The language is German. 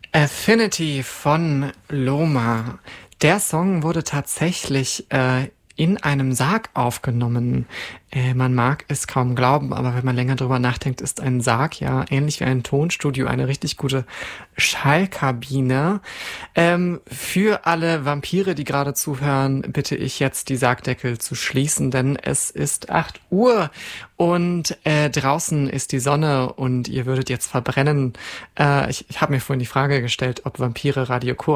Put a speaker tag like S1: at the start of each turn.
S1: Affinity von Loma. Der Song wurde tatsächlich in einem Sarg aufgenommen. Man mag es kaum glauben, aber wenn man länger drüber nachdenkt, ist ein Sarg ja ähnlich wie ein Tonstudio eine richtig gute Schallkabine. Für alle Vampire, die gerade zuhören, bitte ich jetzt die Sargdeckel zu schließen, denn es ist 8 Uhr und draußen ist die Sonne und ihr würdet jetzt verbrennen. Ich habe mir vorhin die Frage gestellt, ob Vampire Radio